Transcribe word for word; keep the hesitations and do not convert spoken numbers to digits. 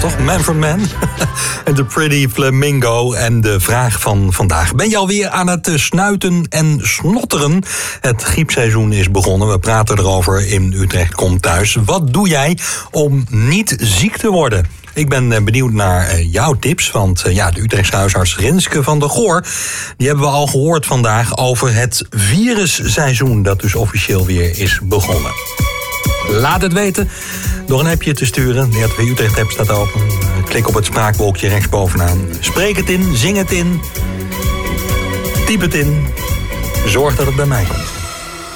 toch? Man for Man. En The Pretty Flamingo. En de vraag van vandaag. Ben je alweer aan het snuiten en snotteren? Het griepseizoen is begonnen. We praten erover in Utrecht Komt Thuis. Wat doe jij om niet ziek te worden? Ik ben benieuwd naar jouw tips, want ja, de Utrechtse huisarts Rinske van der Goor, die hebben we al gehoord vandaag over het virusseizoen dat dus officieel weer is begonnen. Laat het weten door een appje te sturen. De R T W Utrecht app staat open. Klik op het spraakbolkje rechtsbovenaan. Spreek het in, zing het in, typ het in. Zorg dat het bij mij komt.